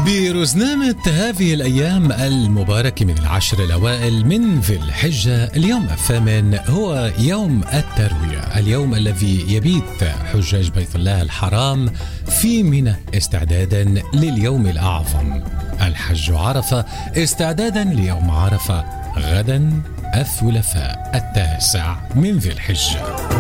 برزنامة هذه الأيام المباركة من العشر الأوائل من ذي الحجة، اليوم 8 هو يوم التروية، اليوم الذي يبيت حجاج بيت الله الحرام في منى استعدادا لليوم الأعظم الحج عرفة، استعدادا ليوم عرفة غدا الثلاثاء 9 من ذي الحجة.